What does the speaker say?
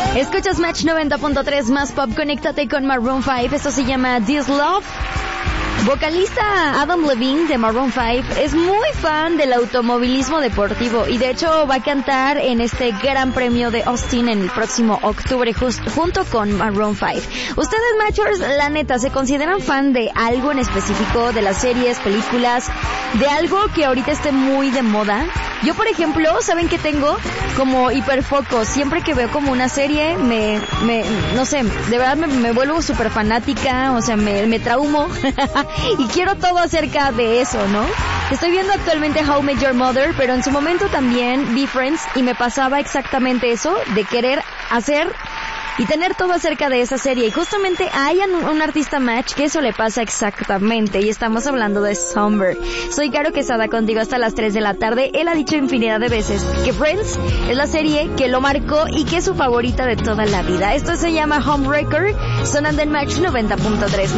Escuchas Match 90.3 más pop, conéctate con Maroon 5. Esto se llama This Love. Vocalista Adam Levine de Maroon 5 es muy fan del automovilismo deportivo y de hecho va a cantar en este Gran Premio de Austin en el próximo octubre junto con Maroon 5. Ustedes, Matchers, la neta, ¿se consideran fan de algo en específico, de las series, películas, de algo que ahorita esté muy de moda? Yo, por ejemplo, ¿saben qué tengo? Como hiperfoco. Siempre que veo como una serie, no sé, de verdad me vuelvo súper fanática, o sea, me traumo y quiero todo acerca de eso, ¿no? Estoy viendo actualmente How I Met Your Mother, pero en su momento también vi Friends y me pasaba exactamente eso, de querer hacer y tener todo acerca de esa serie. Y justamente hay un artista Match que eso le pasa exactamente, y estamos hablando de Somber. Soy Caro Quesada contigo hasta las 3 de la tarde. Él ha dicho infinidad de veces que Friends es la serie que lo marcó y que es su favorita de toda la vida. Esto se llama Homewrecker, sonando en Match 90.3.